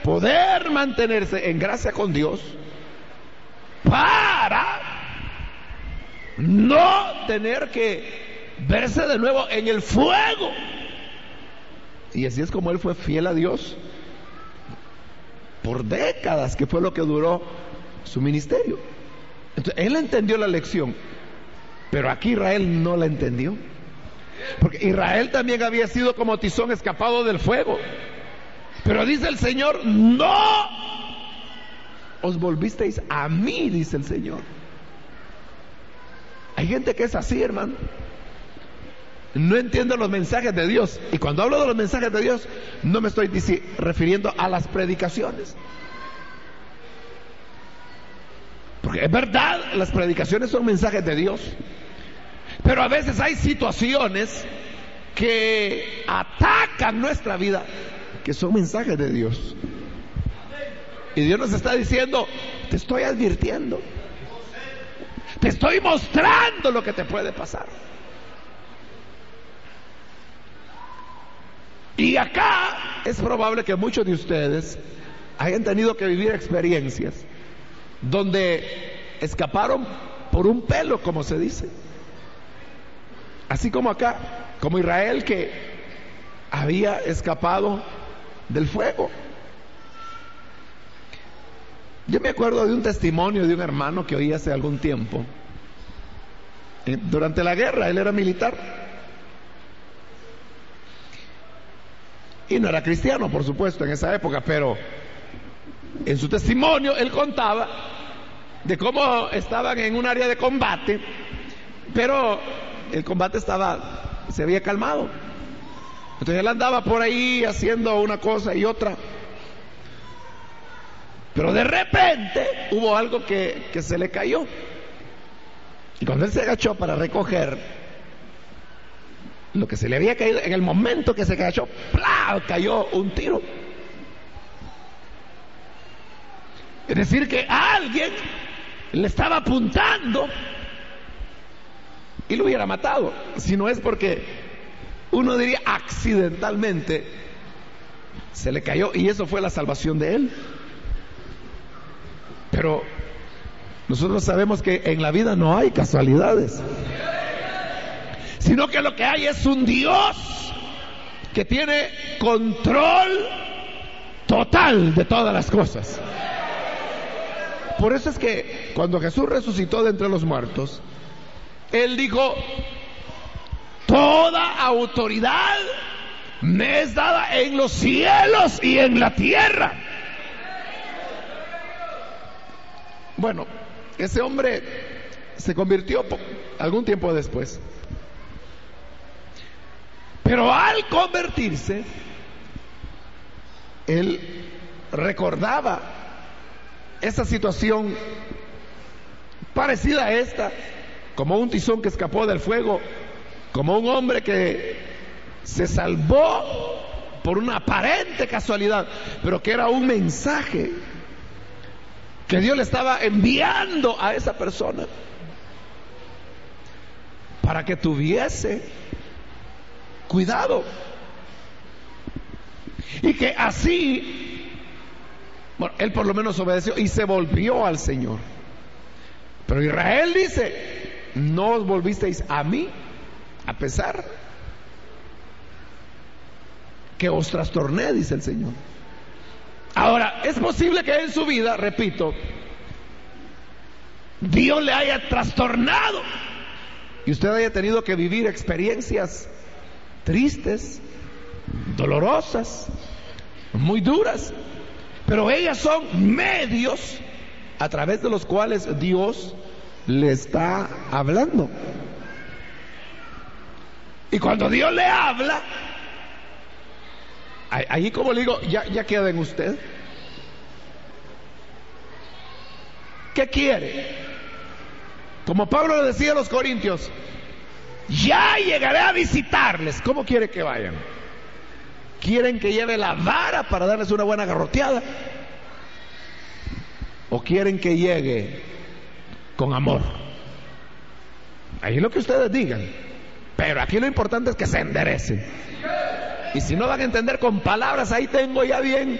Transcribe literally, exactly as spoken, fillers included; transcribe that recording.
poder mantenerse en gracia con Dios, para no tener que verse de nuevo en el fuego. Y así es como él fue fiel a Dios por décadas, que fue lo que duró su ministerio. Entonces, él entendió la lección, pero aquí Israel no la entendió, porque Israel también había sido como tizón escapado del fuego. Pero dice el Señor: no os volvisteis a mí, dice el Señor. Hay gente que es así, hermano. No entiende los mensajes de Dios. Y cuando hablo de los mensajes de Dios, no me estoy dici- refiriendo a las predicaciones, porque es verdad, las predicaciones son mensajes de Dios, pero a veces hay situaciones que atacan nuestra vida, que son mensajes de Dios. Y Dios nos está diciendo: te estoy advirtiendo, te estoy mostrando lo que te puede pasar. Y acá es probable que muchos de ustedes hayan tenido que vivir experiencias donde escaparon por un pelo, como se dice. Así como acá, como Israel, que había escapado del fuego. Yo me acuerdo de un testimonio de un hermano que oí hace algún tiempo. Durante la guerra, él era militar. Y no era cristiano, por supuesto, en esa época, pero en su testimonio él contaba de cómo estaban en un área de combate, pero el combate estaba, se había calmado. Entonces él andaba por ahí haciendo una cosa y otra, pero de repente hubo algo que, que se le cayó. Y cuando él se agachó para recoger lo que se le había caído, en el momento que se agachó, ¡plá!, cayó un tiro. Es decir, que alguien le estaba apuntando y lo hubiera matado, si no es porque uno diría accidentalmente se le cayó, y eso fue la salvación de él. Pero nosotros sabemos que en la vida no hay casualidades, sino que lo que hay es un Dios que tiene control total de todas las cosas. Por eso es que cuando Jesús resucitó de entre los muertos, Él dijo: toda autoridad me es dada en los cielos y en la tierra. Bueno, ese hombre se convirtió algún tiempo después. Pero al convertirse, él recordaba esa situación parecida a esta, como un tizón que escapó del fuego, como un hombre que se salvó por una aparente casualidad, pero que era un mensaje que Dios le estaba enviando a esa persona para que tuviese cuidado, y que así, bueno, él por lo menos obedeció y se volvió al Señor. Pero Israel dice: no os volvisteis a mí, a pesar que os trastorné, dice el Señor. Ahora, es posible que en su vida, repito, Dios le haya trastornado y usted haya tenido que vivir experiencias tristes, dolorosas, muy duras, pero ellas son medios a través de los cuales Dios le está hablando. Y cuando Dios le habla, ahí, como le digo, ya, ya queda en usted. ¿Qué quiere? Como Pablo le decía a los corintios: ya llegaré a visitarles. ¿Cómo quiere que vayan? ¿Quieren que lleve la vara para darles una buena garroteada? ¿O quieren que llegue con amor? Ahí es lo que ustedes digan. Pero aquí lo importante es que se enderecen. Y si no van a entender con palabras, ahí tengo ya bien